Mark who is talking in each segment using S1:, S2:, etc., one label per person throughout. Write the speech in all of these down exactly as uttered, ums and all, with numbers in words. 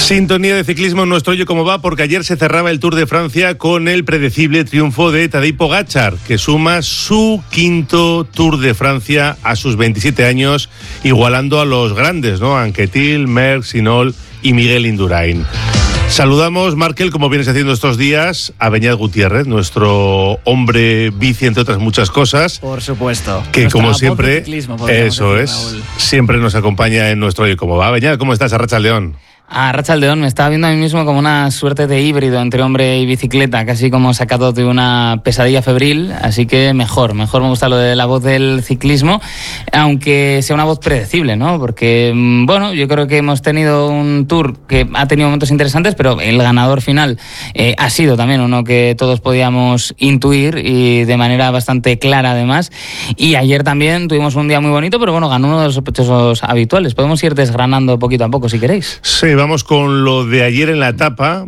S1: Sintonía de ciclismo en nuestro Oye Cómo Va, porque ayer se cerraba el Tour de Francia con el predecible triunfo de Tadej Pogačar, que suma su quinto Tour de Francia a sus veintisiete años, igualando a los grandes, ¿no? Anquetil, Merckx, Hinault y Miguel Indurain. Saludamos, Markel, como vienes haciendo estos días, a Beñat Gutiérrez, nuestro hombre bici, entre otras muchas cosas.
S2: Por supuesto.
S1: Que
S2: Nuestra
S1: como siempre,
S2: ciclismo,
S1: eso
S2: decir,
S1: es,
S2: Raúl.
S1: siempre nos acompaña en nuestro Oye Cómo Va. Beñat, ¿cómo estás? Arratsaldeon.
S2: Ah, Arratsaldeon, me estaba viendo a mí mismo como una suerte de híbrido entre hombre y bicicleta, casi como sacado de una pesadilla febril, así que mejor, mejor me gusta lo de la voz del ciclismo, aunque sea una voz predecible, ¿no? Porque, bueno, yo creo que hemos tenido un Tour que ha tenido momentos interesantes, pero el ganador final eh, ha sido también uno que todos podíamos intuir y de manera bastante clara además, y ayer también tuvimos un día muy bonito, pero bueno, ganó uno de los sospechosos habituales. Podemos ir desgranando poquito a poco si queréis.
S1: Sí, vamos con lo de ayer en la etapa,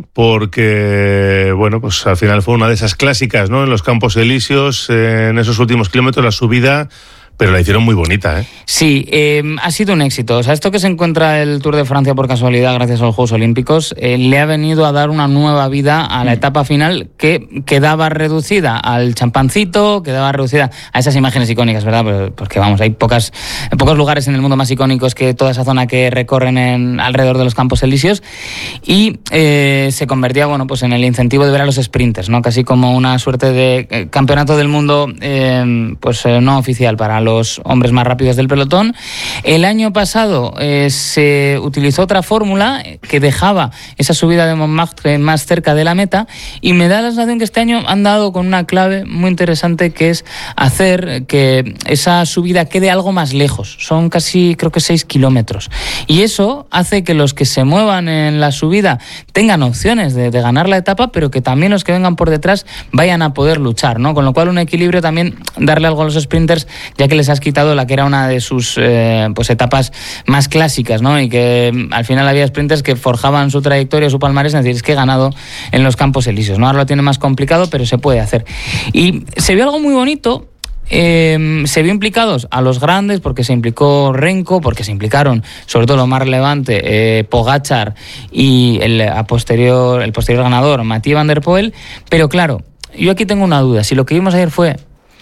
S1: porque, bueno, pues al final fue una de esas clásicas, ¿no? En los Campos Elíseos, en esos últimos kilómetros, la subida, pero la hicieron muy bonita, ¿eh?
S2: Sí, eh, ha sido un éxito. O sea, esto que se encuentra el Tour de Francia por casualidad, gracias a los Juegos Olímpicos, eh, le ha venido a dar una nueva vida a la etapa final que quedaba reducida al champancito, quedaba reducida a esas imágenes icónicas, ¿verdad? Porque, vamos, hay pocas, pocos lugares en el mundo más icónicos que toda esa zona que recorren en, alrededor de los Campos Elíseos, y eh, se convertía, bueno, pues en el incentivo de ver a los sprinters, ¿no? Casi como una suerte de eh, campeonato del mundo, eh, pues eh, no oficial para los los hombres más rápidos del pelotón. El año pasado eh, se utilizó otra fórmula que dejaba esa subida de Montmartre más cerca de la meta, y me da la sensación que este año han dado con una clave muy interesante, que es hacer que esa subida quede algo más lejos. Son casi, creo que seis kilómetros. Y eso hace que los que se muevan en la subida tengan opciones de, de ganar la etapa, pero que también los que vengan por detrás vayan a poder luchar, ¿no? Con lo cual un equilibrio también, darle algo a los sprinters, ya que les has quitado la que era una de sus eh, pues etapas más clásicas, ¿no? Y que al final había sprinters que forjaban su trayectoria, su palmarés, es decir, es que he ganado en los Campos Elíseos, ¿no? Ahora lo tiene más complicado, pero se puede hacer. Y se vio algo muy bonito. Eh, se vio implicados a los grandes, porque se implicó Renko, porque se implicaron, sobre todo lo más relevante, eh, Pogačar y el, a posterior, el posterior ganador, Mathieu van der Poel. Pero claro, yo aquí tengo una duda. Si lo que vimos ayer fue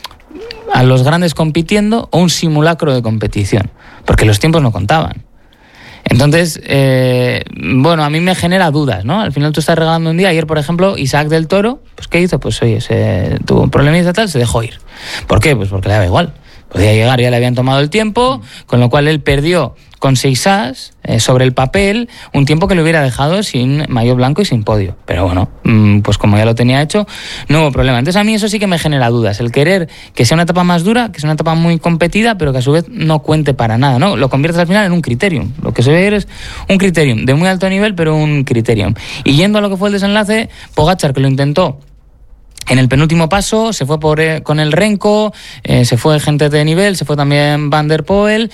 S2: a los grandes compitiendo o un simulacro de competición, porque los tiempos no contaban. Entonces, eh, bueno, a mí me genera dudas, ¿no? Al final tú estás regalando un día. Ayer, por ejemplo, Isaac del Toro, pues ¿qué hizo? Pues oye, se tuvo un problemita tal, se dejó ir. ¿Por qué? Pues porque le daba igual. Podía llegar, ya le habían tomado el tiempo, con lo cual él perdió con seis as eh, sobre el papel un tiempo que le hubiera dejado sin maillot blanco y sin podio. Pero bueno, mmm, pues como ya lo tenía hecho, no hubo problema. Entonces a mí eso sí que me genera dudas, el querer que sea una etapa más dura, que sea una etapa muy competida, pero que a su vez no cuente para nada, ¿no? Lo conviertes al final en un criterium. Lo que se ve es un criterium de muy alto nivel, pero un criterium. Y yendo a lo que fue el desenlace, Pogačar, que lo intentó en el penúltimo paso, se fue por, eh, con el Renko, eh, se fue gente de nivel, se fue también Van der Poel,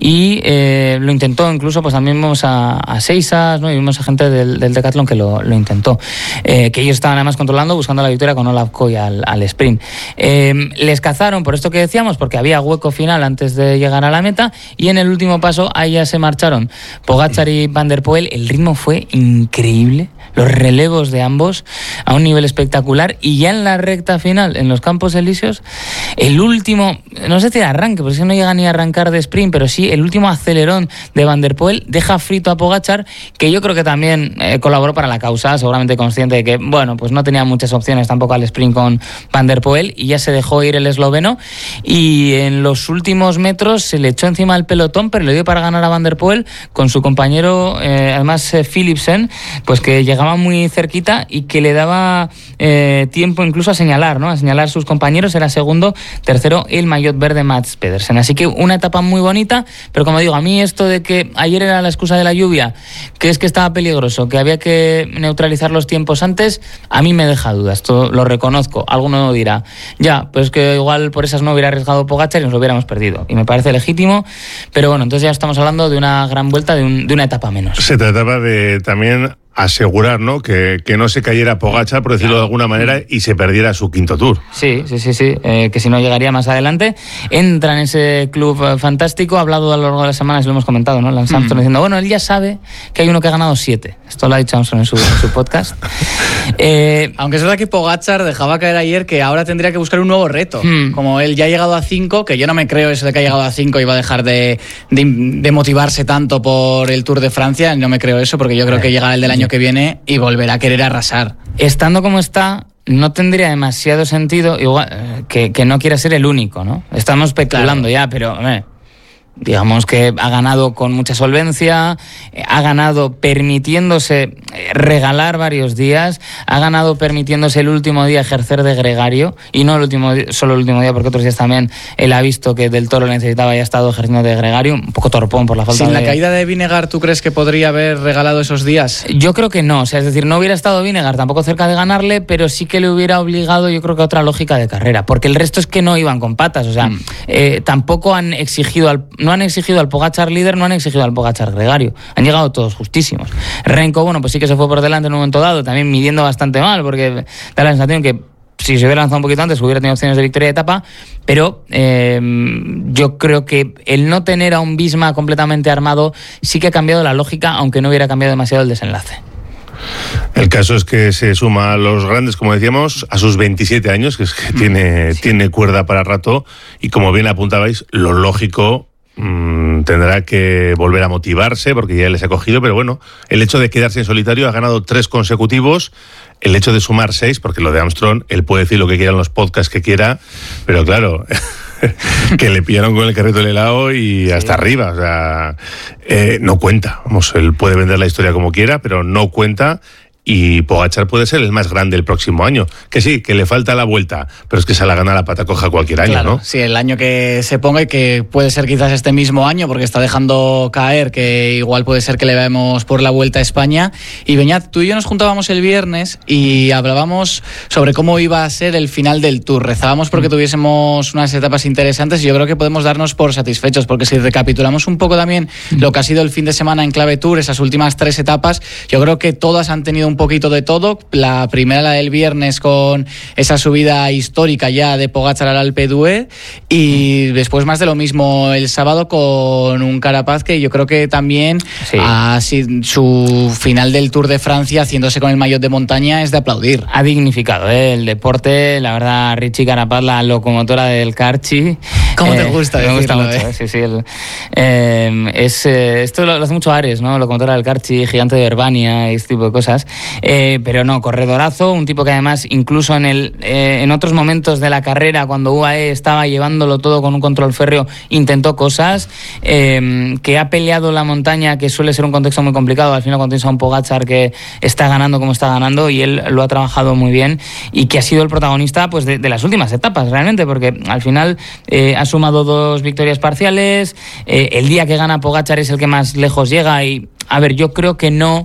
S2: y eh, lo intentó incluso, pues también vimos a, a Seisas, ¿no? Y vimos a gente del, del Decathlon que lo, lo intentó, eh, que ellos estaban además controlando, buscando la victoria con Olaf Koy al, al sprint. Eh, les cazaron por esto que decíamos, porque había hueco final antes de llegar a la meta, y en el último paso ahí ya se marcharon Pogačar y Van der Poel. El ritmo fue increíble, los relevos de ambos a un nivel espectacular, y ya en la recta final, en los Campos Elíseos, el último, no sé si arranque, porque no llega ni a arrancar de sprint, pero sí, el último acelerón de Van der Poel deja frito a Pogačar, que yo creo que también eh, colaboró para la causa, seguramente consciente de que, bueno, pues no tenía muchas opciones tampoco al sprint con Van der Poel, y ya se dejó ir el esloveno, y en los últimos metros se le echó encima al pelotón, pero le dio para ganar a Van der Poel con su compañero, eh, además eh, Philipsen, pues que llegaba muy cerquita y que le daba eh, tiempo incluso a señalar, ¿no? A señalar sus compañeros. Era segundo, tercero el maillot verde Mads Pedersen. Así que una etapa muy bonita, pero como digo, a mí esto de que ayer era la excusa de la lluvia, que es que estaba peligroso, que había que neutralizar los tiempos antes, a mí me deja dudas. Esto lo reconozco. Alguno dirá, ya, pues que igual por esas no hubiera arriesgado Pogačar y nos lo hubiéramos perdido. Y me parece legítimo, pero bueno, entonces ya estamos hablando de una gran vuelta, de, un, de una etapa menos.
S1: Se trataba de también asegurar, ¿no? Que, que no se cayera Pogačar, por decirlo claro. de alguna manera, y se perdiera su quinto Tour.
S2: Sí, sí, sí, sí, eh, que si no llegaría más adelante. Entra en ese club eh, fantástico, ha hablado a lo largo de las semanas, lo hemos comentado, ¿no? Lance Armstrong mm. diciendo, bueno, él ya sabe que hay uno que ha ganado siete. Esto lo ha dicho Armstrong en su, en su podcast.
S3: eh, Aunque es verdad que Pogačar dejaba caer ayer que ahora tendría que buscar un nuevo reto. Mm. Como él ya ha llegado a cinco, que yo no me creo eso de que ha llegado a cinco y va a dejar de, de, de motivarse tanto por el Tour de Francia, no me creo eso, porque yo creo que llegará el del año que viene y volverá a querer arrasar.
S2: Estando como está, no tendría demasiado sentido igual que, que no quiera ser el único, ¿no? Estamos especulando claro. ya, pero hombre, digamos que ha ganado con mucha solvencia, ha ganado permitiéndose regalar varios días, ha ganado permitiéndose el último día ejercer de gregario, y no el último solo el último día, porque otros días también él ha visto que Del Toro necesitaba y ha estado ejerciendo de gregario, un poco torpón por la falta
S3: de... ¿Sin
S2: de...
S3: la caída de Vinegar tú crees que podría haber regalado esos días?
S2: Yo creo que no, o sea, es decir, no hubiera estado Vinegar tampoco cerca de ganarle, pero sí que le hubiera obligado, yo creo que a otra lógica de carrera, porque el resto es que no iban con patas, o sea, mm. eh, tampoco han exigido al... no han exigido al Pogačar líder, no han exigido al Pogačar gregario. Han llegado todos justísimos. Renko, bueno, pues sí que se fue por delante en un momento dado, también midiendo bastante mal, porque da la sensación que si se hubiera lanzado un poquito antes hubiera tenido opciones de victoria de etapa, pero eh, yo creo que el no tener a un Visma completamente armado sí que ha cambiado la lógica, aunque no hubiera cambiado demasiado el desenlace.
S1: El caso es que se suma a los grandes, como decíamos, a sus veintisiete años, que es que tiene, sí. tiene cuerda para rato, y como bien apuntabais, lo lógico mmm, tendrá que volver a motivarse porque ya les ha cogido, pero bueno, el hecho de quedarse en solitario, ha ganado tres consecutivos, el hecho de sumar seis, porque lo de Armstrong, él puede decir lo que quiera en los podcasts que quiera, pero claro... que le pillaron con el carrito del helado y sí. hasta arriba, o sea, eh, no cuenta, vamos, él puede vender la historia como quiera, pero no cuenta. Y Pogačar puede ser el más grande el próximo año. Que sí, que le falta la vuelta, pero es que se la gana la pata coja cualquier año, claro, ¿no?
S3: Sí, el año que se ponga, y que puede ser quizás este mismo año, porque está dejando caer, que igual puede ser que le veamos por la Vuelta a España. Y Beñat, tú y yo nos juntábamos el viernes y hablábamos sobre cómo iba a ser el final del Tour. Rezábamos porque tuviésemos unas etapas interesantes y yo creo que podemos darnos por satisfechos, porque si recapitulamos un poco también lo que ha sido el fin de semana en clave Tour, esas últimas tres etapas, yo creo que todas han tenido un poquito de todo. La primera, la del viernes, con esa subida histórica ya de Pogačar al Alpe d'Huez, y después más de lo mismo el sábado con un Carapaz que yo creo que también sí. ha sido su final del Tour de Francia haciéndose con el maillot de montaña es de aplaudir.
S2: Ha dignificado ¿eh? el deporte, la verdad. Richie Carapaz, la locomotora del Carchi.
S3: ¿Cómo eh, te gusta
S2: me
S3: decirlo?
S2: Me gusta mucho, eh? sí, sí. El, eh, es, eh, esto lo, lo hace mucho Ares, ¿no? Locomotora del Carchi, gigante de Verbania y este tipo de cosas. Eh, pero no, corredorazo, un tipo que además incluso en el eh, en otros momentos de la carrera, cuando U A E estaba llevándolo todo con un control férreo, intentó cosas, eh, que ha peleado la montaña, que suele ser un contexto muy complicado. Al final cuando tienes a un Pogačar que está ganando como está ganando, y él lo ha trabajado muy bien, y que ha sido el protagonista pues de, de las últimas etapas realmente, porque al final eh, ha sumado dos victorias parciales, eh, el día que gana Pogačar es el que más lejos llega, y a ver, yo creo que no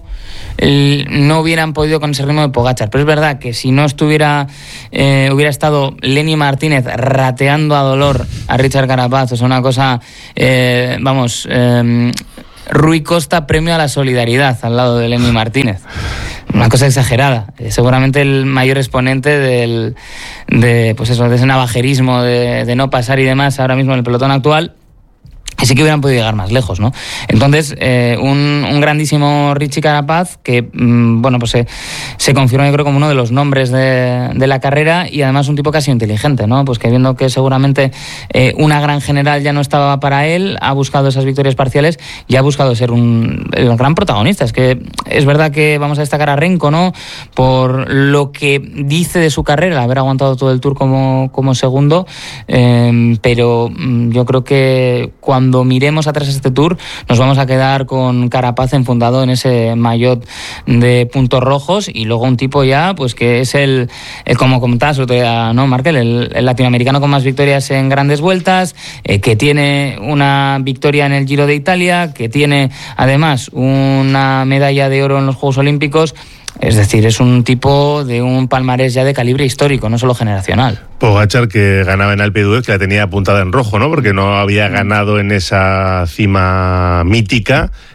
S2: el, no hubieran podido con ese ritmo de Pogačar, pero es verdad que si no estuviera eh, hubiera estado Lenny Martínez rateando a dolor a Richard Carapaz, o sea, una cosa eh, vamos eh, Rui Costa premio a la solidaridad al lado de Lenny Martínez, una cosa exagerada. Eh, seguramente el mayor exponente del de pues eso, de ese navajerismo de, de no pasar y demás ahora mismo en el pelotón actual. Y sí que hubieran podido llegar más lejos, ¿no? Entonces, eh, un, un grandísimo Richie Carapaz que, mmm, bueno, pues se, se confirma, yo creo, como uno de los nombres de, de la carrera, y además un tipo casi inteligente, ¿no? Pues que viendo que seguramente eh, una gran general ya no estaba para él, ha buscado esas victorias parciales y ha buscado ser un el gran protagonista. Es que es verdad que vamos a destacar a Renko, ¿no? Por lo que dice de su carrera, haber aguantado todo el Tour como, como segundo, eh, pero mmm, yo creo que cuando Cuando miremos atrás este Tour, nos vamos a quedar con Carapaz enfundado en ese maillot de puntos rojos, y luego un tipo ya, pues que es el, el como comentabas el otro día, ¿no, Markel? El, el latinoamericano con más victorias en grandes vueltas, eh, que tiene una victoria en el Giro de Italia, que tiene además una medalla de oro en los Juegos Olímpicos. Es decir, es un tipo de un palmarés ya de calibre histórico, no solo generacional.
S1: Pogačar, que ganaba en Alpe d'Huez, que la tenía apuntada en rojo, ¿no? Porque no había ganado en esa cima mítica,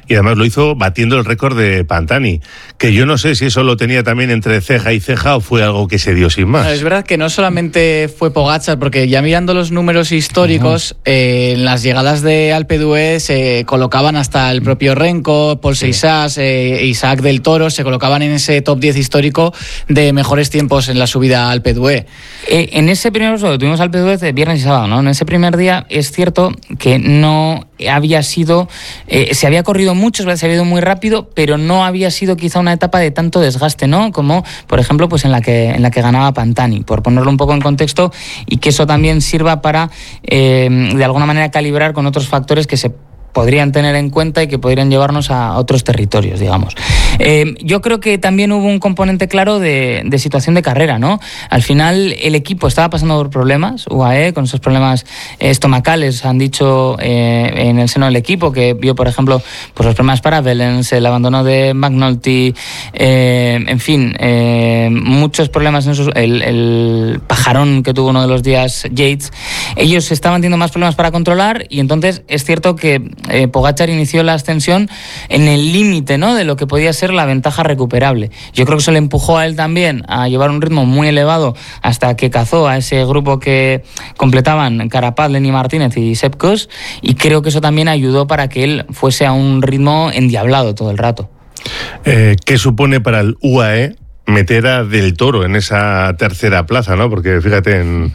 S1: y además lo hizo batiendo el récord de Pantani, que yo no sé si eso lo tenía también entre ceja y ceja o fue algo que se dio sin más.
S3: Es verdad que no solamente fue Pogačar, porque ya mirando los números históricos, uh-huh. eh, en las llegadas de Alpe d'Huez se colocaban hasta el propio Renko, Paul sí. Seixas, eh, Isaac del Toro, se colocaban en ese top diez histórico de mejores tiempos en la subida a Alpe d'Huez.
S2: Eh, en ese primer uso tuvimos Alpe d'Huez de viernes y sábado, ¿no? En ese primer día es cierto que no había sido, eh, se había corrido mucho, se había ido muy rápido, pero no había sido quizá una etapa de tanto desgaste, ¿no? Como, por ejemplo, pues en la que en la que ganaba Pantani, por ponerlo un poco en contexto, y que eso también sirva para, eh, de alguna manera, calibrar con otros factores que se podrían tener en cuenta y que podrían llevarnos a otros territorios, digamos. Eh, yo creo que también hubo un componente claro de, de situación de carrera, ¿no? Al final el equipo estaba pasando por problemas, U A E, con esos problemas estomacales, han dicho eh, en el seno del equipo, que vio, por ejemplo, pues los problemas para Wellens, el abandono de McNulty, eh, en fin, eh, muchos problemas en esos, el, el pajarón que tuvo uno de los días Yates. Ellos estaban teniendo más problemas para controlar y entonces es cierto que Eh, Pogačar inició la ascensión en el límite, ¿no?, de lo que podía ser la ventaja recuperable. Yo creo que eso le empujó a él también a llevar un ritmo muy elevado hasta que cazó a ese grupo que completaban Carapaz, Lenny Martínez y Sepp Kuss, y creo que eso también ayudó para que él fuese a un ritmo endiablado todo el rato.
S1: Eh, ¿Qué supone para el U A E meter a Del Toro en esa tercera plaza, ¿no? Porque fíjate, en,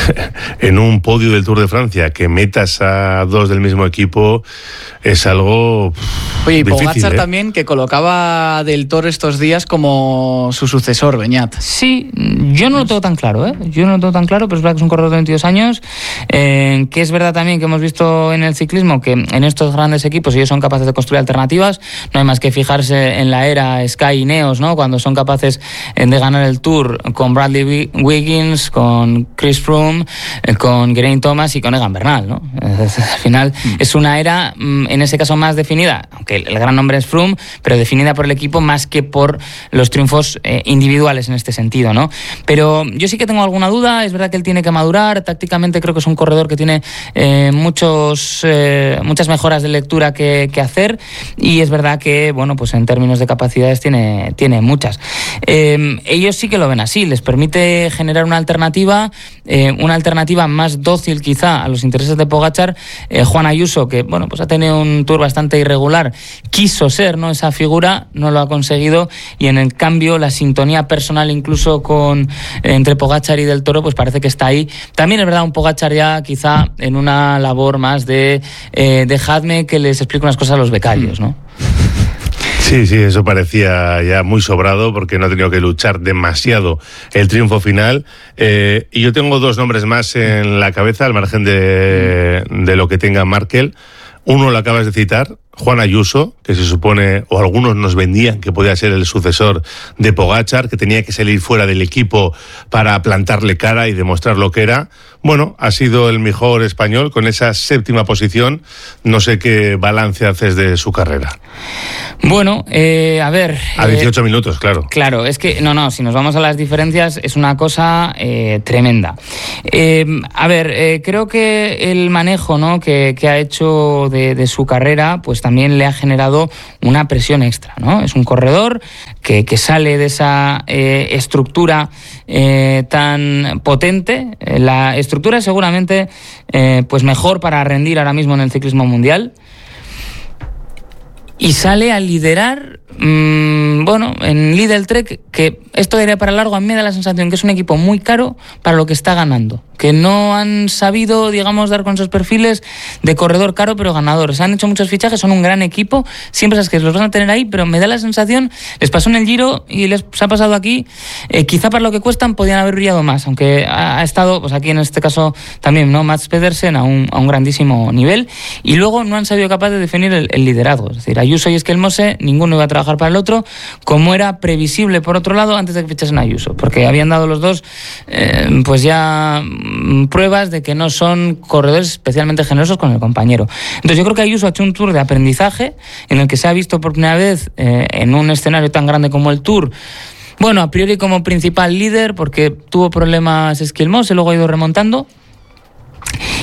S1: en un podio del Tour de Francia, que metas a dos del mismo equipo es algo
S3: Oye, y
S1: difícil,
S3: Pogačar
S1: ¿eh?
S3: también, que colocaba a Del Toro estos días como su sucesor, Beñat.
S2: Sí, yo no lo tengo tan claro, ¿eh? Yo no lo tengo tan claro, pero es verdad que es un corredor de veintidós años, eh, que es verdad también que hemos visto en el ciclismo que en estos grandes equipos ellos son capaces de construir alternativas, no hay más que fijarse en la era Sky y Neos, ¿no?, cuando son capaces de ganar el Tour con Bradley Wiggins, con Chris Froome, con Geraint Thomas y con Egan Bernal, ¿no? Al final mm. es una era, en ese caso, más definida, aunque el gran nombre es Froome, pero definida por el equipo más que por los triunfos eh, individuales en este sentido, ¿no? Pero yo sí que tengo alguna duda, es verdad que él tiene que madurar, tácticamente creo que es un corredor que tiene eh, muchos eh, muchas mejoras de lectura que, que hacer, y es verdad que, bueno, pues en términos de capacidades tiene, tiene muchas. Eh, ellos sí que lo ven así, les permite generar una alternativa, eh, una alternativa más dócil quizá a los intereses de Pogačar. eh, Juan Ayuso, que bueno, pues ha tenido un Tour bastante irregular, quiso ser, ¿no?, esa figura, no lo ha conseguido, y en el cambio la sintonía personal incluso con eh, entre Pogačar y Del Toro pues parece que está ahí. También es verdad un Pogačar ya quizá en una labor más de eh, dejadme que les explique unas cosas a los becarios, ¿no?
S1: Sí, sí, eso parecía ya muy sobrado porque no ha tenido que luchar demasiado el triunfo final. Eh, y yo tengo dos nombres más en la cabeza, al margen de, de lo que tenga Markel. Uno lo acabas de citar, Juan Ayuso, que se supone, o algunos nos vendían que podía ser el sucesor de Pogačar, que tenía que salir fuera del equipo para plantarle cara y demostrar lo que era. Bueno, ha sido el mejor español con esa séptima posición. No sé qué balance haces de su carrera.
S2: Bueno, eh, a ver...
S1: A dieciocho eh, minutos, claro.
S2: Claro, es que, no, no, si nos vamos a las diferencias, es una cosa eh, tremenda. Eh, a ver, eh, creo que el manejo, ¿no?, que, que ha hecho de, de su carrera, pues también le ha generado una presión extra, ¿no? Es un corredor que, que sale de esa eh, estructura eh, tan potente. La estructura es seguramente eh, pues mejor para rendir ahora mismo en el ciclismo mundial. Y sale a liderar, mmm, bueno, en Lidl Trek, que esto daría para largo. A mí me da la sensación que es un equipo muy caro para lo que está ganando, que no han sabido, digamos, dar con esos perfiles de corredor caro pero ganador. Se han hecho muchos fichajes, son un gran equipo, siempre sabes que los van a tener ahí, pero me da la sensación, les pasó en el Giro y les ha pasado aquí, eh, quizá para lo que cuestan podían haber brillado más, aunque ha, ha estado, pues aquí en este caso también, ¿no?, Mats Pedersen a un, a un grandísimo nivel, y luego no han sabido capaz de definir el, el liderazgo. Es decir, Ayuso y Esquelmose, ninguno iba a trabajar para el otro, como era previsible por otro lado antes de que fichasen a Ayuso, porque habían dado los dos eh, pues ya pruebas de que no son corredores especialmente generosos con el compañero. Entonces yo creo que Ayuso ha hecho un Tour de aprendizaje en el que se ha visto por primera vez eh, en un escenario tan grande como el Tour, bueno, a priori como principal líder, porque tuvo problemas Esquelmose, luego ha ido remontando.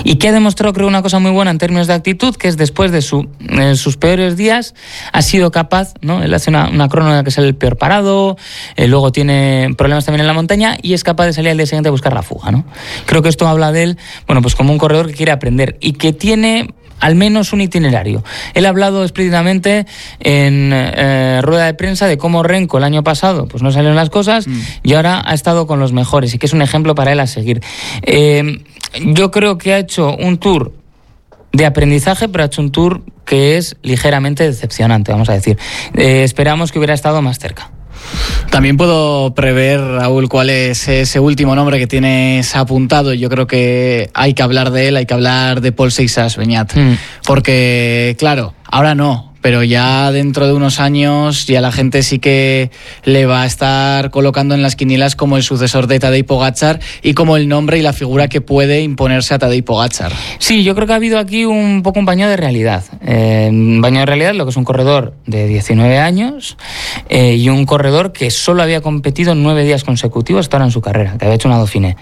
S2: y que ha demostrado, creo, una cosa muy buena en términos de actitud, que es después de su, eh, sus peores días, ha sido capaz, ¿no? Él hace una, una crono en la que sale el peor parado, eh, luego tiene problemas también en la montaña y es capaz de salir al día siguiente a buscar la fuga, ¿no? Creo que esto habla de él, bueno, pues como un corredor que quiere aprender y que tiene al menos un itinerario. Él ha hablado explícitamente en eh, rueda de prensa de cómo Renko el año pasado pues no salieron las cosas mm. y ahora ha estado con los mejores y que es un ejemplo para él a seguir. Eh, yo creo que ha hecho un tour de aprendizaje, pero ha hecho un tour que es ligeramente decepcionante, vamos a decir. Eh, esperamos que hubiera estado más cerca.
S3: También puedo prever, Raúl, cuál es ese último nombre que tienes apuntado. Yo creo que hay que hablar de él, hay que hablar de Pol Seixas, Beñat. Mm. Porque, claro, ahora no, pero ya dentro de unos años ya la gente sí que le va a estar colocando en las quinielas como el sucesor de Tadej Pogačar y como el nombre y la figura que puede imponerse a Tadej Pogačar.
S2: Sí, yo creo que ha habido aquí un poco un baño de realidad. Eh, un baño de realidad, lo que es un corredor de diecinueve años eh, y un corredor que solo había competido nueve días consecutivos hasta ahora en su carrera, que había hecho una Dauphiné.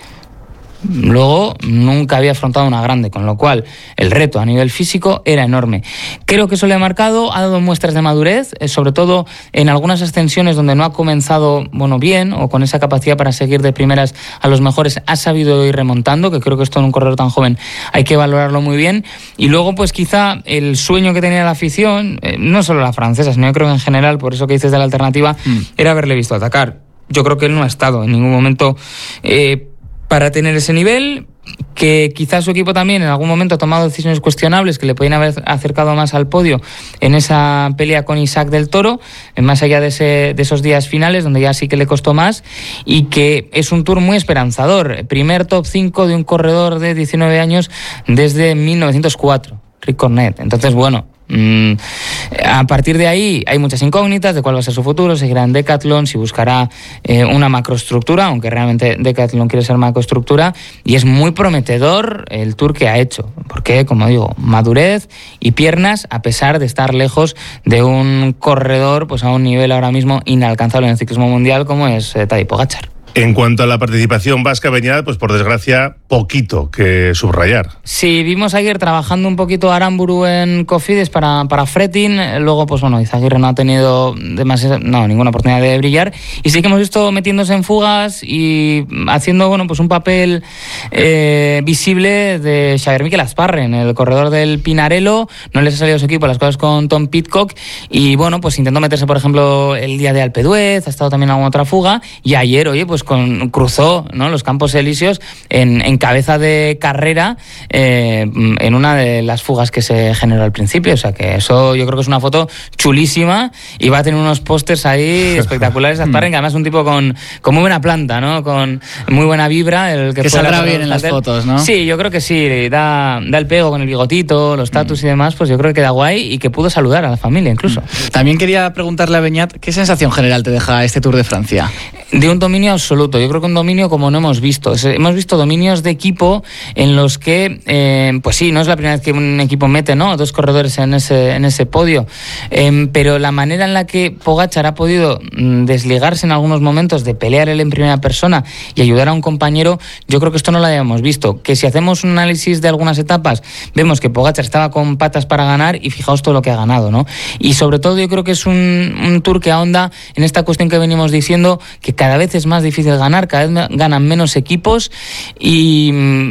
S2: Luego nunca había afrontado una grande, con lo cual el reto a nivel físico era enorme. Creo que eso le ha marcado, ha dado muestras de madurez, eh, sobre todo en algunas ascensiones donde no ha comenzado bueno bien o con esa capacidad para seguir de primeras a los mejores, ha sabido ir remontando, que creo que esto en un corredor tan joven hay que valorarlo muy bien. Y luego pues quizá el sueño que tenía la afición, eh, no solo la francesa, sino yo creo que en general, por eso que dices de la alternativa, mm. era haberle visto atacar. Yo creo que él no ha estado en ningún momento eh, para tener ese nivel, que quizás su equipo también en algún momento ha tomado decisiones cuestionables que le podían haber acercado más al podio en esa pelea con Isaac del Toro, más allá de, ese, de esos días finales donde ya sí que le costó más, y que es un tour muy esperanzador. Primer top cinco de un corredor de diecinueve años desde mil novecientos cuatro, Rick Cornet. Entonces, bueno, Mm, a partir de ahí hay muchas incógnitas de cuál va a ser su futuro. Seguirá en Decathlon, si buscará eh, una macroestructura, aunque realmente Decathlon quiere ser macroestructura, y es muy prometedor el tour que ha hecho, porque, como digo, madurez y piernas, a pesar de estar lejos de un corredor pues a un nivel ahora mismo inalcanzable en el ciclismo mundial como es eh, Tadej Pogačar.
S1: En cuanto a la participación vasca, Beñat, pues por desgracia, poquito que subrayar.
S2: Sí, vimos ayer trabajando un poquito Aramburu en Cofidis para, para Fretin, luego pues bueno, Izaguirre no ha tenido demasiada, no, ninguna oportunidad de brillar, y sí que hemos visto metiéndose en fugas y haciendo bueno pues un papel eh, visible de Xavier Mikel Asparren, el corredor del Pinarello. No les ha salido a su equipo las cosas con Tom Pidcock, y bueno, pues intentó meterse, por ejemplo, el día de Alpe d'Huez, ha estado también en alguna otra fuga, y ayer, oye, pues Con, cruzó ¿no? los Campos Elíseos en, en cabeza de carrera eh, en una de las fugas que se generó al principio. O sea que eso yo creo que es una foto chulísima y va a tener unos pósters ahí espectaculares de Asparren, que además es un tipo con, con muy buena planta, ¿no? Con muy buena vibra. El que
S3: que saldrá bien en las fotos, ¿no?
S2: Sí, yo creo que sí, da, da el pego con el bigotito, los tatus mm. y demás, pues yo creo que queda guay y que pudo saludar a la familia incluso.
S3: También quería preguntarle a Beñat, ¿qué sensación general te deja este Tour de Francia?
S2: De un dominio absoluto. Yo creo que un dominio como no hemos visto. Hemos visto dominios de equipo en los que, eh, pues sí, no es la primera vez que un equipo mete, ¿no?, dos corredores en ese, en ese podio, eh, pero la manera en la que Pogačar ha podido desligarse en algunos momentos de pelear él en primera persona y ayudar a un compañero, yo creo que esto no lo habíamos visto. Que si hacemos un análisis de algunas etapas, vemos que Pogačar estaba con patas para ganar y fijaos todo lo que ha ganado, ¿no? Y sobre todo yo creo que es un, un Tour que ahonda en esta cuestión que venimos diciendo, que cada vez es más difícil ganar, cada vez ganan menos equipos y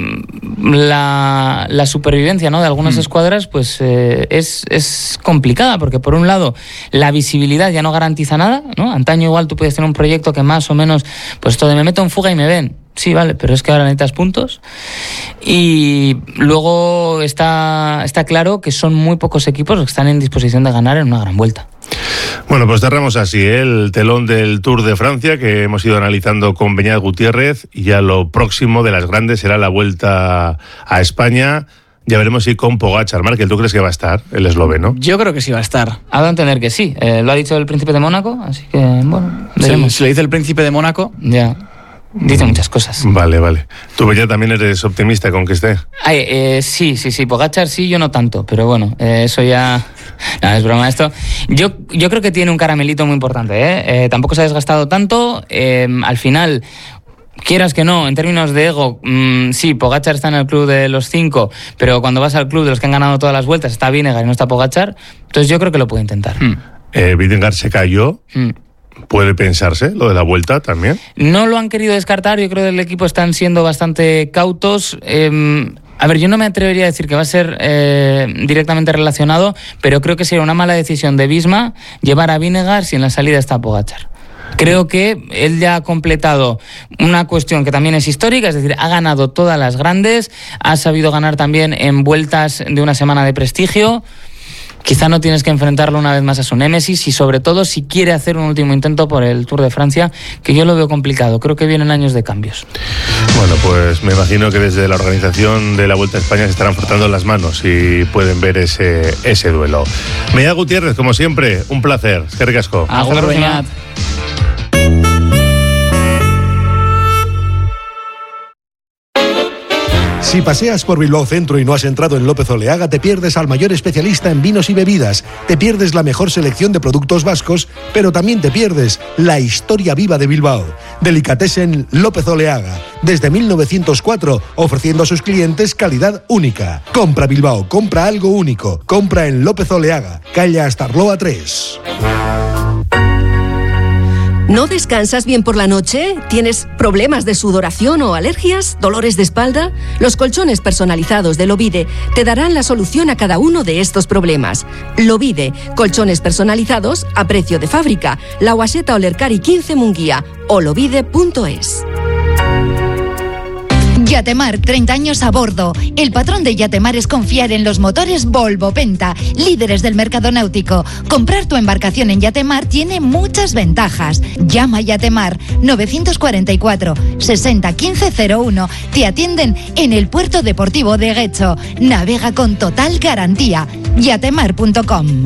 S2: la, la supervivencia, ¿no?, de algunas mm. escuadras pues eh, es, es complicada, porque por un lado la visibilidad ya no garantiza nada, ¿no? Antaño igual tú podías tener un proyecto que más o menos, pues esto de me meto en fuga y me ven. Sí, vale, pero es que ahora necesitas puntos. Y luego está, está claro que son muy pocos equipos los que están en disposición de ganar en una gran vuelta.
S1: Bueno, pues cerramos así ¿eh? el telón del Tour de Francia que hemos ido analizando con Beñat Gutiérrez, y ya lo próximo de las grandes será la Vuelta a España. Ya veremos si con Pogačar. Markel, ¿tú crees que va a estar el esloveno?
S3: Yo creo que sí va a estar.
S2: Ha dado a entender que sí. Eh, lo ha dicho el príncipe de Mónaco, así que bueno, veremos.
S3: Si, si lo dice el príncipe de Mónaco,
S2: ya. Dice muchas cosas.
S1: Vale, vale. ¿Tú ya también eres optimista con que esté?
S2: Ay, eh, sí, sí, sí. Pogačar sí, yo no tanto. Pero bueno, eh, eso ya... No, es broma esto. Yo, yo creo que tiene un caramelito muy importante, ¿eh? Eh, tampoco se ha desgastado tanto. Eh, al final... quieras que no, en términos de ego, mmm, sí, Pogačar está en el club de los cinco, pero cuando vas al club de los que han ganado todas las vueltas está Vingegaard y no está Pogačar, entonces yo creo que lo puede intentar.
S1: Hmm. Eh, Vingegaard se cayó. Hmm. ¿Puede pensarse lo de la vuelta también?
S2: No lo han querido descartar, yo creo que el equipo están siendo bastante cautos. Eh, a ver, yo no me atrevería a decir que va a ser eh, directamente relacionado, pero creo que sería una mala decisión de Visma llevar a Vingegaard si en la salida está Pogačar. Creo que él ya ha completado una cuestión que también es histórica, es decir, ha ganado todas las grandes, ha sabido ganar también en vueltas de una semana de prestigio. Quizá no tienes que enfrentarlo una vez más a su némesis y sobre todo si quiere hacer un último intento por el Tour de Francia, que yo lo veo complicado. Creo que vienen años de cambios.
S1: Bueno, pues me imagino que desde la organización de la Vuelta a España se estarán frotando las manos y pueden ver ese, ese duelo. Meía Gutiérrez, como siempre, un placer. Eskerrik asko.
S2: Hasta la próxima.
S4: Si paseas por Bilbao Centro y no has entrado en López Oleaga, te pierdes al mayor especialista en vinos y bebidas, te pierdes la mejor selección de productos vascos, pero también te pierdes la historia viva de Bilbao. Delicatessen López Oleaga, desde mil novecientos cuatro, ofreciendo a sus clientes calidad única. Compra Bilbao, compra algo único, compra en López Oleaga, calle Astarloa tres.
S5: ¿No descansas bien por la noche? ¿Tienes problemas de sudoración o alergias? ¿Dolores de espalda? Los colchones personalizados de Lovide te darán la solución a cada uno de estos problemas. Lovide, colchones personalizados a precio de fábrica. La Guaseta Olercari quince Munguía o lovide punto es.
S6: Yatemar, treinta años a bordo. El patrón de Yatemar es confiar en los motores Volvo Penta, líderes del mercado náutico. Comprar tu embarcación en Yatemar tiene muchas ventajas. Llama a Yatemar novecientos cuarenta y cuatro, sesenta, quince cero uno. Te atienden en el puerto deportivo de Guecho. Navega con total garantía. yatemar punto com.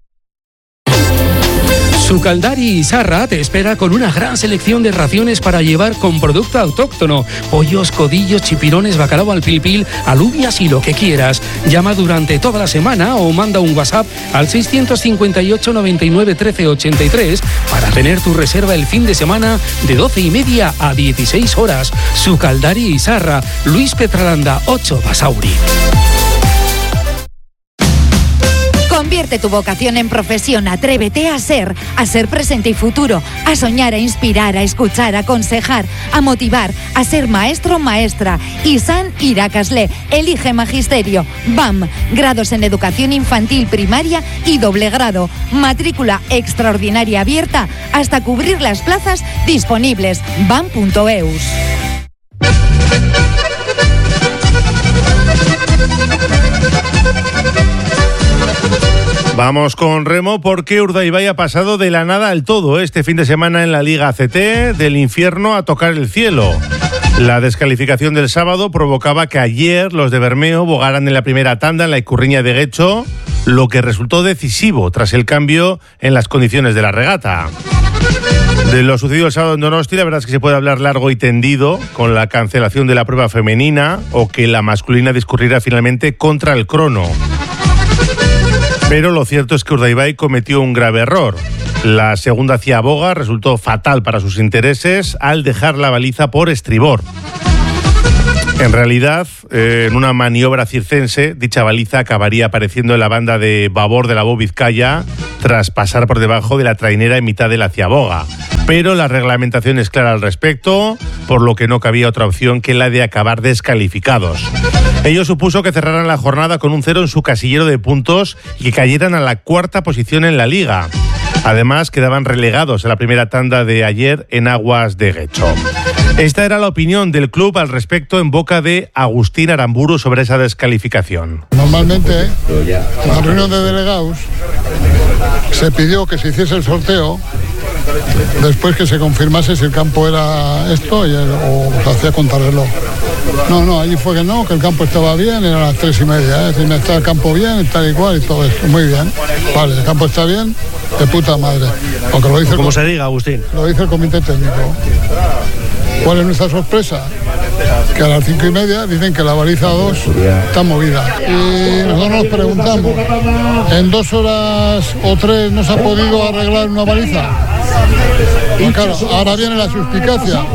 S7: Sucaldari Izarra te espera con una gran selección de raciones para llevar con producto autóctono. Pollos, codillos, chipirones, bacalao al pil pil, alubias y lo que quieras. Llama durante toda la semana o manda un WhatsApp al seiscientos cincuenta y ocho, noventa y nueve, trece, ochenta y tres para tener tu reserva el fin de semana de doce y media a dieciséis horas. Sucaldari Izarra, Luis Petralanda, ocho Basauri.
S6: Convierte tu vocación en profesión, atrévete a ser, a ser presente y futuro, a soñar, a inspirar, a escuchar, a aconsejar, a motivar, a ser maestro o maestra. Isan Irakasle, elige magisterio. B A M, grados en educación infantil, primaria y doble grado. Matrícula extraordinaria abierta hasta cubrir las plazas disponibles. bam punto eus.
S1: Vamos con remo porque Urdaibai ha pasado de la nada al todo este fin de semana en la Liga A C T, del infierno a tocar el cielo. La descalificación del sábado provocaba que ayer los de Bermeo bogaran en la primera tanda en la Icurriña de Guecho, lo que resultó decisivo tras el cambio en las condiciones de la regata. De lo sucedido el sábado en Donosti, la verdad es que se puede hablar largo y tendido con la cancelación de la prueba femenina o que la masculina discurriera finalmente contra el crono. Pero lo cierto es que Urdaibai cometió un grave error. La segunda ciaboga resultó fatal para sus intereses al dejar la baliza por estribor. En realidad, eh, en una maniobra circense, dicha baliza acabaría apareciendo en la banda de babor de la Bo Vizcaya tras pasar por debajo de la trainera en mitad de la ciaboga. Pero la reglamentación es clara al respecto, por lo que no cabía otra opción que la de acabar descalificados. Ello supuso que cerraran la jornada con un cero en su casillero de puntos y que cayeran a la cuarta posición en la liga. Además, quedaban relegados a la primera tanda de ayer en aguas de Guecho. Esta era la opinión del club al respecto en boca de Agustín Aramburu sobre esa descalificación.
S8: Normalmente, en la reunión de delegados se pidió que se hiciese el sorteo después que se confirmase si el campo era esto y el, o se hacía contrarreloj. No, no, allí fue que no, que el campo estaba bien, eran las tres y media, ¿eh? Es decir, está el campo bien, tal y cual y todo esto, muy bien. Vale, el campo está bien, de puta madre. Aunque lo dice
S9: como el, se diga, Agustín.
S8: Lo dice el comité técnico. ¿Cuál es nuestra sorpresa? Que a las cinco y media dicen que la baliza dos está movida. Y nosotros nos preguntamos, ¿en dos horas o tres no se ha podido arreglar una baliza? Pues claro, ahora viene la suspicacia.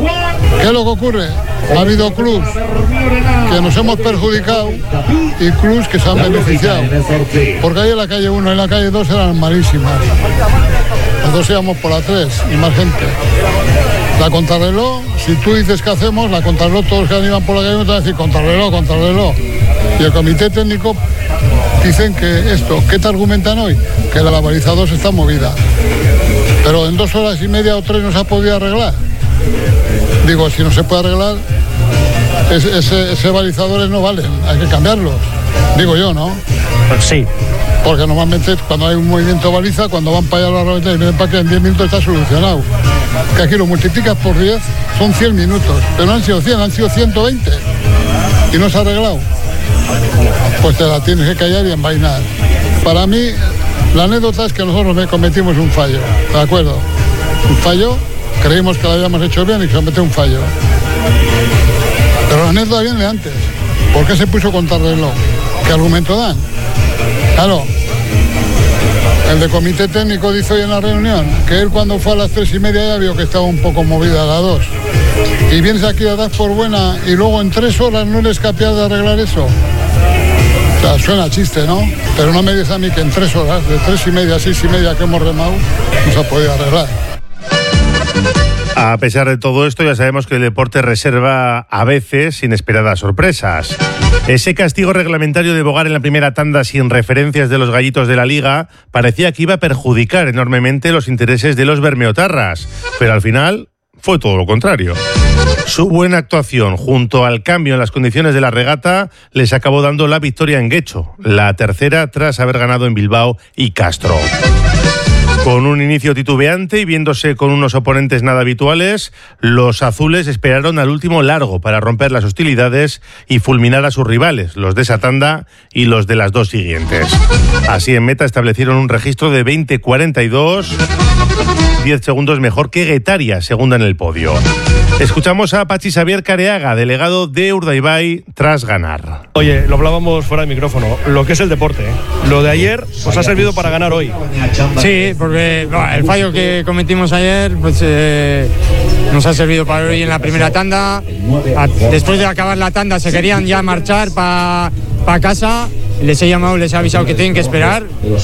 S8: ¿Qué es lo que ocurre? Ha habido clubs que nos hemos perjudicado y clubs que se han beneficiado. Porque ahí en la calle uno y en la calle dos eran malísimas. Las dos íbamos por la tres y más gente. La contrarreloj, si tú dices qué hacemos, la contrarreloj, todos los que iban por la calle uno te van a decir contrarreloj, contrarreloj. Y el comité técnico dicen que esto, ¿qué te argumentan hoy? Que la baliza dos está movida. Pero en dos horas y media o tres no se ha podido arreglar. Digo, si no se puede arreglar, ese, ese, ese balizadores no valen, hay que cambiarlos. Digo yo, ¿no?
S9: Pues sí.
S8: Porque normalmente cuando hay un movimiento baliza, cuando van para allá a la rueda y vienen para que en diez minutos está solucionado. Que aquí lo multiplicas por diez, son cien minutos. Pero no han sido cien, han sido ciento veinte. Y no se ha arreglado. Pues te la tienes que callar y envainar. Para mí, la anécdota es que nosotros cometimos un fallo, ¿de acuerdo? Un fallo, creímos que lo habíamos hecho bien y se cometió un fallo. Pero la anécdota viene de antes. ¿Por qué se puso contrarreloj? ¿Qué argumento dan? Claro, el de comité técnico dice hoy en la reunión que él cuando fue a las tres y media ya vio que estaba un poco movida a las dos. Y vienes aquí a dar por buena y luego en tres horas no eres capaz de arreglar eso. O sea, suena chiste, ¿no? Pero no me dices a mí que en tres horas, de tres y media a seis y media que hemos remado, no se ha podido arreglar.
S1: A pesar de todo esto, ya sabemos que el deporte reserva a veces inesperadas sorpresas. Ese castigo reglamentario de Bogar en la primera tanda sin referencias de los gallitos de la Liga parecía que iba a perjudicar enormemente los intereses de los bermeotarras, pero al final fue todo lo contrario. Su buena actuación junto al cambio en las condiciones de la regata les acabó dando la victoria en Guecho, la tercera tras haber ganado en Bilbao y Castro. Con un inicio titubeante y viéndose con unos oponentes nada habituales, los azules esperaron al último largo para romper las hostilidades y fulminar a sus rivales, los de esa tanda y los de las dos siguientes. Así en meta establecieron un registro de veinte cuarenta y dos, diez segundos mejor que Guetaria, segunda en el podio. Escuchamos a Pachi Xavier Careaga, delegado de Urdaibai, tras ganar.
S9: Oye, lo hablábamos fuera del micrófono, lo que es el deporte, ¿eh? Lo de ayer os ha servido para ganar hoy.
S10: Sí, porque no, el fallo que cometimos ayer pues eh, nos ha servido para hoy en la primera tanda. A, después de acabar la tanda se querían ya marchar para pa casa. Les he llamado, les he avisado que tienen que esperar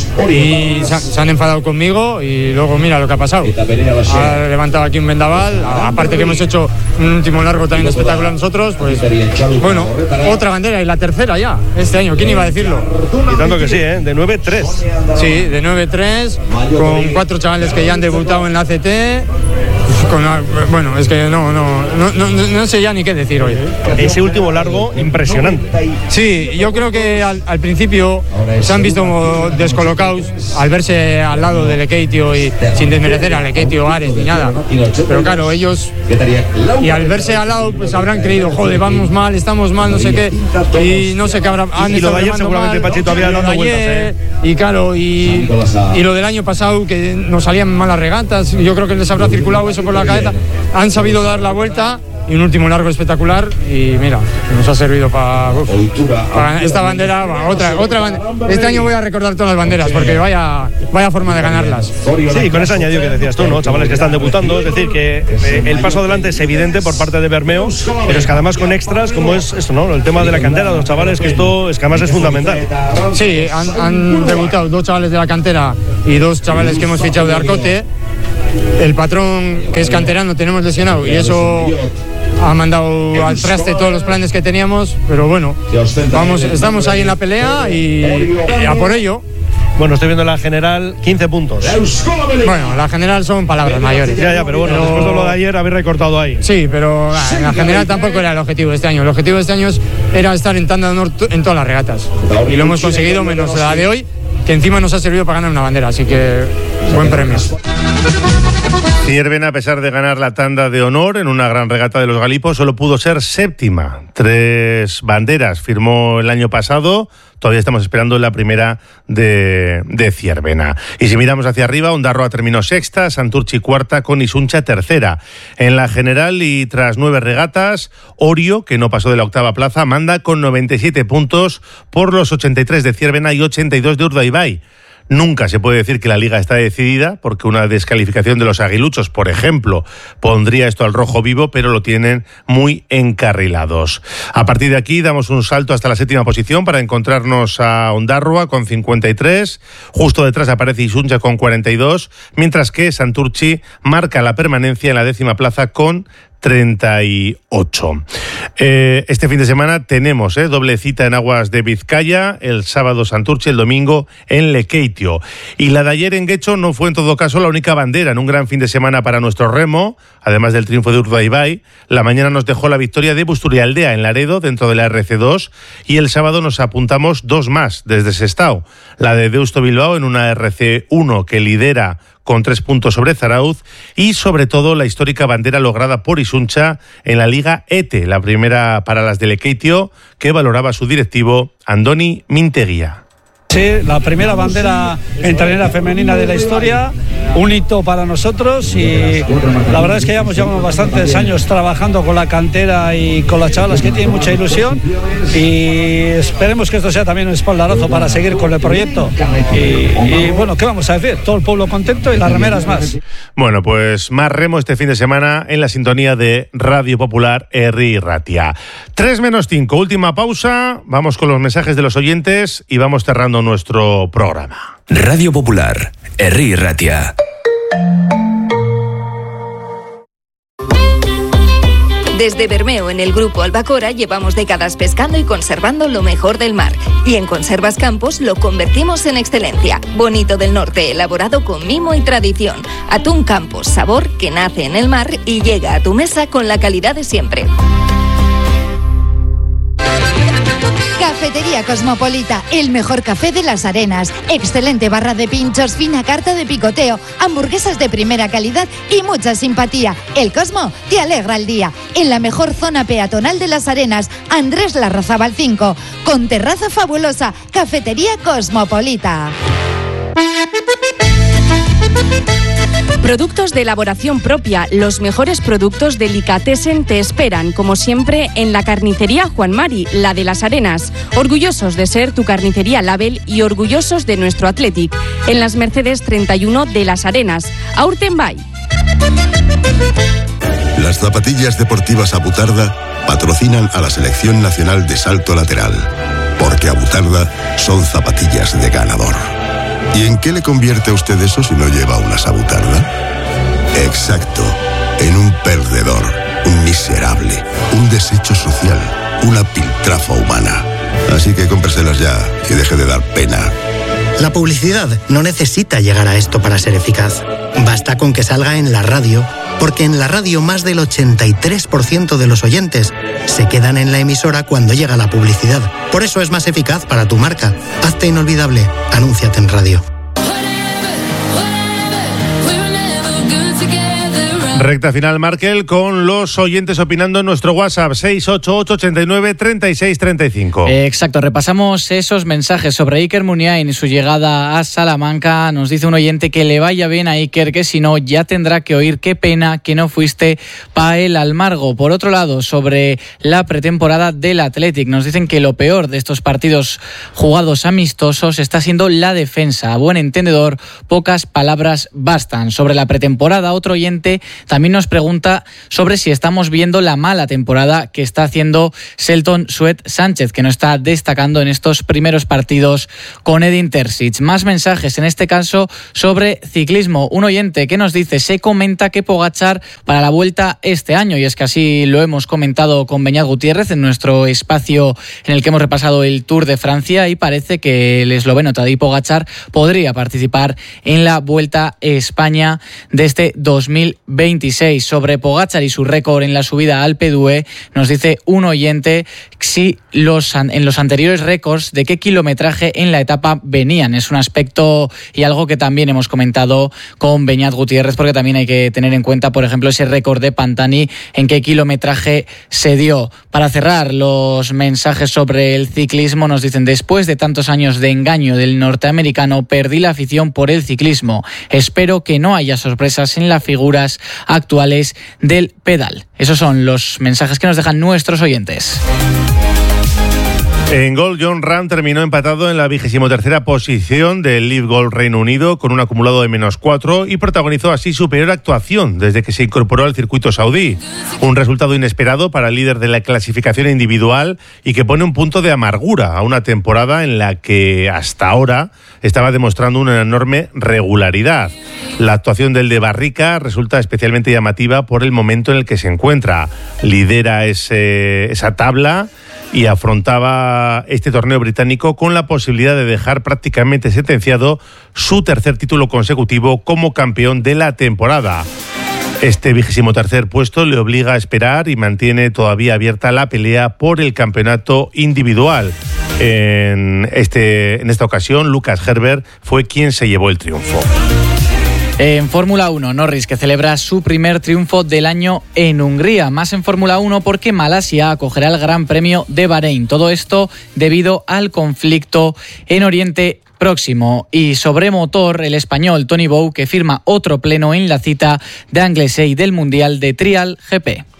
S10: y se, se han enfadado conmigo y luego mira lo que ha pasado. Ha levantado aquí un vendaval, aparte que hemos hecho un último largo también espectacular nosotros, pues bueno, otra bandera y la tercera ya, este año, ¿quién iba a decirlo?
S9: Y tanto que sí, ¿eh? De nueve tres.
S10: Sí, de nueve tres, con cuatro chavales que ya han debutado en la A C T. Con, bueno, es que no, no, no, no, no sé ya ni qué decir hoy.
S9: Ese último largo, impresionante.
S10: Sí, yo creo que al, al principio se han visto como descolocados al verse al lado del Lekeitio y sin desmerecer al Lekeitio, Ares ni nada. Pero claro, ellos, y al verse al lado, pues habrán creído, joder, vamos mal, estamos mal, no sé qué, y no sé qué habrá.
S9: Y lo de ayer seguramente mal, Pachito había dando vueltas, ¿eh?
S10: Y claro, y, y lo del año pasado, que nos salían malas regatas, yo creo que les habrá circulado eso por la cabeza, han sabido dar la vuelta y un último largo espectacular y mira, nos ha servido para pa esta bandera, pa otra, otra bandera. Este año voy a recordar todas las banderas porque vaya, vaya forma de ganarlas.
S9: Sí, con ese añadido que decías tú, ¿no? Chavales que están debutando, es decir, que eh, el paso adelante es evidente por parte de Bermeo, pero es que además con extras, como es esto, ¿no? El tema de la cantera de los chavales, que esto es que además es fundamental.
S10: Sí, han, han debutado dos chavales de la cantera y dos chavales que hemos fichado de Arcote. El patrón, que es canterano, tenemos lesionado y eso ha mandado al traste todos los planes que teníamos, pero bueno, vamos, estamos ahí en la pelea y, y a por ello.
S9: Bueno, estoy viendo la general, quince puntos.
S10: Bueno, la general son palabras mayores.
S9: Ya, ya, pero bueno, pero... después de lo de ayer habéis recortado ahí.
S10: Sí, pero en la general tampoco era el objetivo de este año. El objetivo de este año era estar en tanda de honor en todas las regatas. Y lo hemos conseguido, menos la de hoy, que encima nos ha servido para ganar una bandera, así que buen premio.
S1: Ciervena, a pesar de ganar la tanda de honor en una gran regata de los Galipos, solo pudo ser séptima. Tres banderas firmó el año pasado. Todavía estamos esperando la primera de, de Ciervena. Y si miramos hacia arriba, Ondarroa terminó sexta, Santurchi cuarta, con Isuncha tercera. En la general y tras nueve regatas, Orio, que no pasó de la octava plaza, manda con noventa y siete puntos por los ochenta y tres de Ciervena y ochenta y dos de Urdaibai. Nunca se puede decir que la Liga está decidida, porque una descalificación de los aguiluchos, por ejemplo, pondría esto al rojo vivo, pero lo tienen muy encarrilados. A partir de aquí damos un salto hasta la séptima posición para encontrarnos a Ondarroa con cincuenta y tres, justo detrás aparece Isuncha con cuarenta y dos, mientras que Santurtzi marca la permanencia en la décima plaza con treinta y ocho. Eh, este fin de semana tenemos eh, doble cita en aguas de Vizcaya, el sábado Santurtzi, el domingo en Lekeitio. Y la de ayer en Guecho no fue en todo caso la única bandera en un gran fin de semana para nuestro remo, además del triunfo de Urdaibai. La mañana nos dejó la victoria de Busturialdea en Laredo dentro de la R C dos y el sábado nos apuntamos dos más desde Sestao, la de Deusto Bilbao en una R C uno que lidera con tres puntos sobre Zarauz y sobre todo la histórica bandera lograda por Isuncha en la Liga E T E, la primera para las de Lekeitio, que valoraba su directivo Andoni Minteguía.
S11: Sí, la primera bandera entrenera femenina de la historia, un hito para nosotros y la verdad es que llevamos, llevamos bastantes años trabajando con la cantera y con las chavalas que tienen mucha ilusión y esperemos que esto sea también un espaldarazo para seguir con el proyecto y, y bueno, ¿qué vamos a decir? Todo el pueblo contento y las remeras más.
S1: Bueno, pues más remo este fin de semana en la sintonía de Radio Popular Herri Ratia. tres menos cinco, última pausa, vamos con los mensajes de los oyentes y vamos cerrando nuestro programa.
S12: Radio Popular, Herri Ratia.
S13: Desde Bermeo, en el Grupo Albacora, llevamos décadas pescando y conservando lo mejor del mar. Y en Conservas Campos lo convertimos en excelencia. Bonito del Norte, elaborado con mimo y tradición. Atún Campos, sabor que nace en el mar y llega a tu mesa con la calidad de siempre.
S6: Cafetería Cosmopolita, el mejor café de Las Arenas. Excelente barra de pinchos, fina carta de picoteo, hamburguesas de primera calidad y mucha simpatía. El Cosmo te alegra el día. En la mejor zona peatonal de Las Arenas, Andrés Larrazábal cinco, con terraza fabulosa. Cafetería Cosmopolita.
S14: Productos de elaboración propia, los mejores productos Delicatessen te esperan, como siempre, en la carnicería Juan Mari, la de Las Arenas. Orgullosos de ser tu carnicería Label y orgullosos de nuestro Athletic. En las Mercedes treinta y uno de Las Arenas. Aurten Bay.
S15: Las zapatillas deportivas Abutarda patrocinan a la Selección Nacional de Salto Lateral, porque Abutarda son zapatillas de ganador. ¿Y en qué le convierte a usted eso si no lleva una sabutarda? Exacto, en un perdedor, un miserable, un desecho social, una piltrafa humana. Así que cómpreselas ya y deje de dar pena.
S16: La publicidad no necesita llegar a esto para ser eficaz. Basta con que salga en la radio, porque en la radio más del ochenta y tres por ciento de los oyentes se quedan en la emisora cuando llega la publicidad. Por eso es más eficaz para tu marca. Hazte inolvidable. Anúnciate en radio.
S1: Recta final, Markel, con los oyentes opinando en nuestro WhatsApp seis ocho ocho, ochenta y nueve, treinta y seis, treinta y cinco.
S3: Eh, exacto, repasamos esos mensajes sobre Iker Muniain y su llegada a Salamanca. Nos dice un oyente que le vaya bien a Iker, que si no ya tendrá que oír qué pena que no fuiste pa' el Almargo. Por otro lado, sobre la pretemporada del Athletic, nos dicen que lo peor de estos partidos jugados amistosos está siendo la defensa. A buen entendedor, pocas palabras bastan. Sobre la pretemporada, otro oyente también nos pregunta sobre si estamos viendo la mala temporada que está haciendo Selton Suet Sánchez, que no está destacando en estos primeros partidos con Edin Terzic. Más mensajes, en este caso sobre ciclismo. Un oyente que nos dice, se comenta que Pogačar para la Vuelta este año, y es que así lo hemos comentado con Beñat Gutiérrez en nuestro espacio en el que hemos repasado el Tour de Francia, y parece que el esloveno Tadej Pogačar podría participar en la Vuelta a España de este dos mil veintiséis. Sobre Pogačar y su récord en la subida a Alpe d'Huez, nos dice un oyente si los, en los anteriores récords de qué kilometraje en la etapa venían. Es un aspecto y algo que también hemos comentado con Beñat Gutiérrez, porque también hay que tener en cuenta, por ejemplo, ese récord de Pantani, en qué kilometraje se dio. Para cerrar los mensajes sobre el ciclismo, nos dicen, después de tantos años de engaño del norteamericano, perdí la afición por el ciclismo. Espero que no haya sorpresas en las figuras actuales del pedal. Esos son los mensajes que nos dejan nuestros oyentes.
S1: En golf, Jon Rahm terminó empatado en la vigésimo tercera posición del Live Golf Reino Unido con un acumulado de menos cuatro y protagonizó así su peor actuación desde que se incorporó al circuito saudí. Un resultado inesperado para el líder de la clasificación individual y que pone un punto de amargura a una temporada en la que hasta ahora estaba demostrando una enorme regularidad. La actuación del de Barrica resulta especialmente llamativa por el momento en el que se encuentra. Lidera ese, esa tabla y afrontaba este torneo británico con la posibilidad de dejar prácticamente sentenciado su tercer título consecutivo como campeón de la temporada. Este vigésimo tercer puesto le obliga a esperar y mantiene todavía abierta la pelea por el campeonato individual. En, este, en esta ocasión, Lucas Herbert fue quien se llevó el triunfo.
S3: En Fórmula uno, Norris, que celebra su primer triunfo del año en Hungría. Más en Fórmula uno porque Malasia acogerá el Gran Premio de Bahrein. Todo esto debido al conflicto en Oriente Próximo. Y sobre motor, el español Tony Bou, que firma otro pleno en la cita de Anglesey del Mundial de Trial G P.